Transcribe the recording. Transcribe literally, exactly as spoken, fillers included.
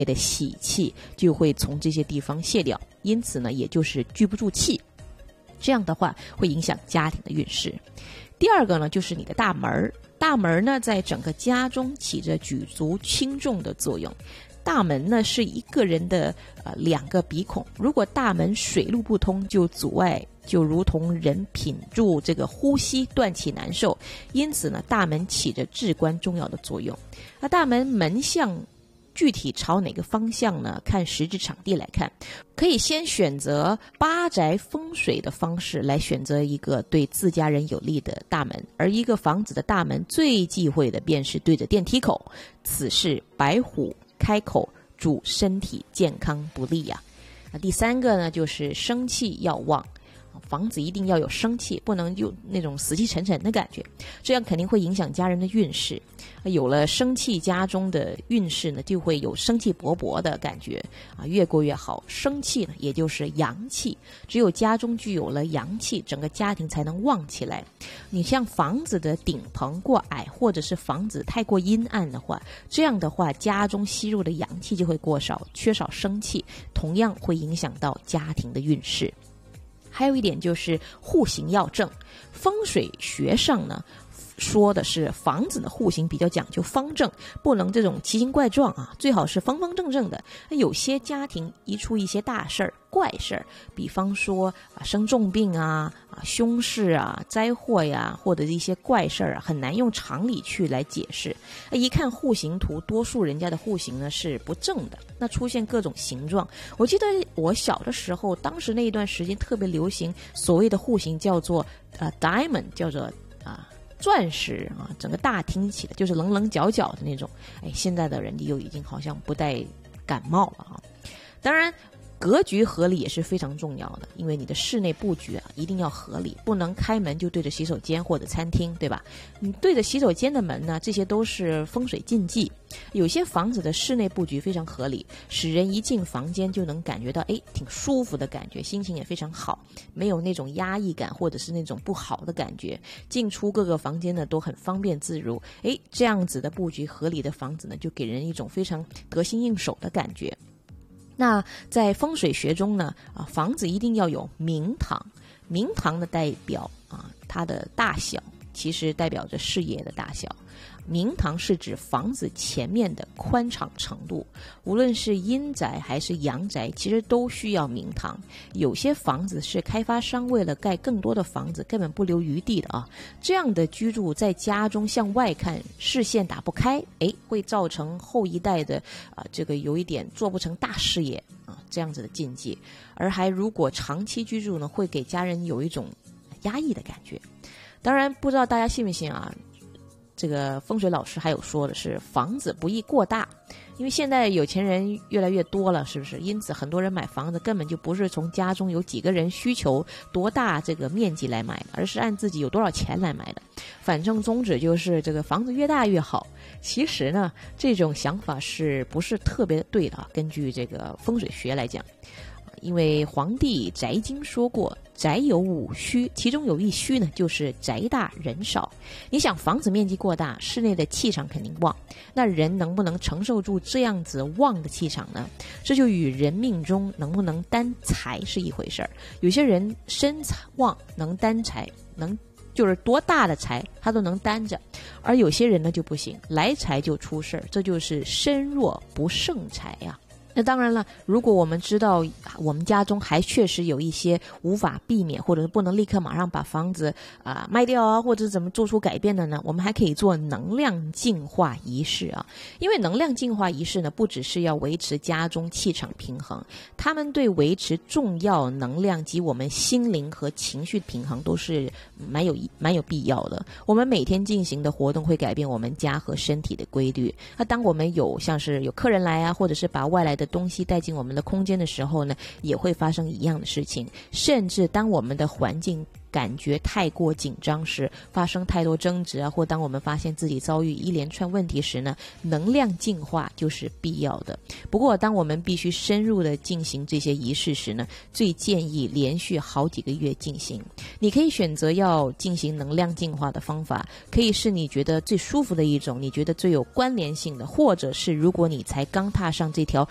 的喜气就会从这些地方泄掉，因此呢，也就是聚不住气。这样的话会影响家庭的运势。第二个呢，就是你的大门。大门呢，在整个家中起着举足轻重的作用。大门呢，是一个人的呃两个鼻孔，如果大门水路不通，就阻碍，就如同人屏住这个呼吸，断气难受。因此呢，大门起着至关重要的作用。那大门门向具体朝哪个方向呢？看实质场地来看，可以先选择八宅风水的方式来选择一个对自家人有利的大门。而一个房子的大门最忌讳的便是对着电梯口，此事白虎开口，主身体健康不利呀、啊。那第三个呢，就是生气要旺。房子一定要有生气，不能有那种死气沉沉的感觉，这样肯定会影响家人的运势。有了生气，家中的运势呢就会有生气勃勃的感觉啊，越过越好。生气呢，也就是阳气，只有家中具有了阳气，整个家庭才能旺起来。你像房子的顶棚过矮，或者是房子太过阴暗的话，这样的话家中吸入的阳气就会过少，缺少生气，同样会影响到家庭的运势。还有一点就是户型要正，风水学上呢说的是房子的户型比较讲究方正，不能这种奇形怪状啊，最好是方方正正的。有些家庭一出一些大事儿、怪事儿，比方说啊生重病啊、啊凶事啊、灾祸呀，或者一些怪事儿啊，很难用常理去来解释。一看户型图，多数人家的户型呢是不正的，那出现各种形状。我记得我小的时候，当时那一段时间特别流行所谓的户型叫做呃 diamond， 叫做啊。钻石啊，整个大厅起的就是棱棱角角的那种。哎，现在的人又已经好像不带感冒了啊。当然，格局合理也是非常重要的，因为你的室内布局啊一定要合理，不能开门就对着洗手间或者餐厅，对吧？你对着洗手间的门呢，这些都是风水禁忌。有些房子的室内布局非常合理，使人一进房间就能感觉到哎挺舒服的感觉，心情也非常好，没有那种压抑感或者是那种不好的感觉。进出各个房间呢都很方便自如，哎，这样子的布局合理的房子呢，就给人一种非常得心应手的感觉。那在风水学中呢，啊，房子一定要有明堂。明堂的代表啊，它的大小其实代表着视野的大小。明堂是指房子前面的宽敞程度，无论是阴宅还是阳宅，其实都需要明堂。有些房子是开发商为了盖更多的房子，根本不留余地的啊。这样的居住在家中向外看，视线打不开，哎，会造成后一代的啊，这个有一点做不成大事业啊，这样子的禁忌。而还如果长期居住呢，会给家人有一种压抑的感觉。当然，不知道大家信不信啊？这个风水老师还有说的是房子不宜过大，因为现在有钱人越来越多了，是不是？因此很多人买房子根本就不是从家中有几个人需求多大这个面积来买的，而是按自己有多少钱来买的。反正宗旨就是这个房子越大越好。其实呢，这种想法是不是特别对的啊？根据这个风水学来讲，因为黄帝宅经说过，宅有五虚，其中有一虚呢，就是宅大人少。你想房子面积过大，室内的气场肯定旺，那人能不能承受住这样子旺的气场呢？这就与人命中能不能担财是一回事儿。有些人身旺能担财，能就是多大的财他都能担着，而有些人呢就不行，来财就出事儿，这就是身弱不胜财呀、啊。那当然了，如果我们知道我们家中还确实有一些无法避免或者是不能立刻马上把房子啊、呃、卖掉啊，或者怎么做出改变的呢，我们还可以做能量净化仪式啊。因为能量净化仪式呢，不只是要维持家中气场平衡，他们对维持重要能量及我们心灵和情绪平衡都是蛮有蛮有必要的。我们每天进行的活动会改变我们家和身体的规律。那当我们有像是有客人来啊，或者是把外来的东西带进我们的空间的时候呢，也会发生一样的事情。甚至当我们的环境感觉太过紧张时，发生太多争执啊，或当我们发现自己遭遇一连串问题时呢，能量净化就是必要的。不过当我们必须深入的进行这些仪式时呢，最建议连续好几个月进行。你可以选择要进行能量净化的方法，可以是你觉得最舒服的一种，你觉得最有关联性的，或者是如果你才刚踏上这条